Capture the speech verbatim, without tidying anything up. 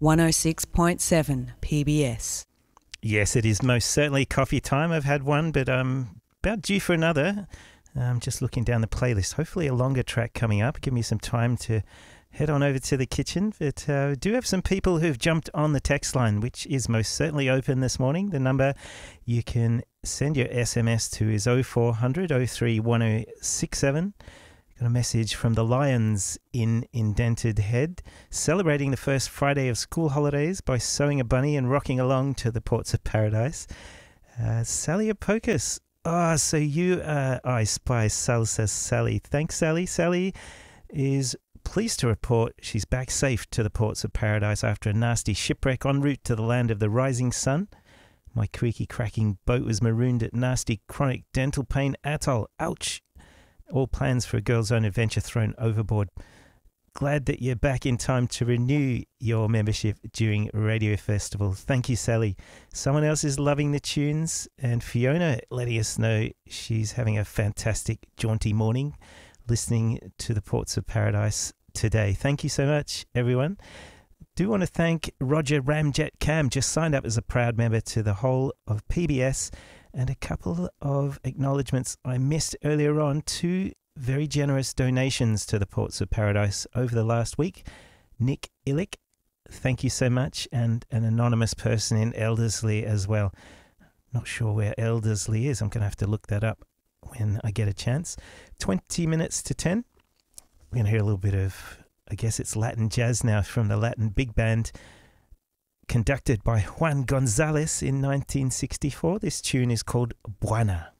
one oh six point seven P B S. Yes, it is most certainly coffee time. I've had one, but I'm about due for another. I'm just looking down the playlist. Hopefully a longer track coming up. Give me some time to head on over to the kitchen. But uh, we do have some people who've jumped on the text line, which is most certainly open this morning. The number you can send your S M S to is oh four hundred oh three one oh six seven. Got a message from the Lions in Indented Head, celebrating the first Friday of school holidays by sewing a bunny and rocking along to the Ports of Paradise. Uh, Sally Apocus. Oh, so you, uh, I spy, Sal says Sally. Thanks, Sally. Sally is pleased to report she's back safe to the Ports of Paradise after a nasty shipwreck en route to the land of the rising sun. My creaky, cracking boat was marooned at nasty chronic dental pain atoll. Ouch. All plans for a girl's own adventure thrown overboard. Glad that you're back in time to renew your membership during Radio Festival. Thank you, Sally. Someone else is loving the tunes, and Fiona letting us know she's having a fantastic jaunty morning listening to the Ports of Paradise today. Thank you so much, everyone. Do want to thank Roger Ramjet Cam, just signed up as a proud member to the whole of P B S, and a couple of acknowledgements I missed earlier on. Two very generous donations to the Ports of Paradise over the last week. Nick Illick, thank you so much, and an anonymous person in Elderslie as well. Not sure where Elderslie is. I'm going to have to look that up when I get a chance. twenty minutes to ten. We're going to hear a little bit of, I guess it's Latin jazz now, from the Latin Big Band, conducted by Juan Gonzalez in nineteen sixty-four. This tune is called Buena.